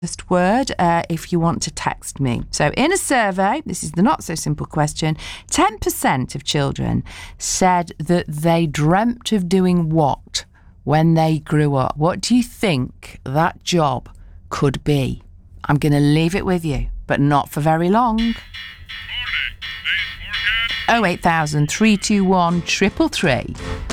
first word if you want to text me. So in a survey, this is the not so simple question, 10% of children said that they dreamt of doing what when they grew up? What do you think that job could be? I'm going to leave it with you, but not for very long. 08000 321 333.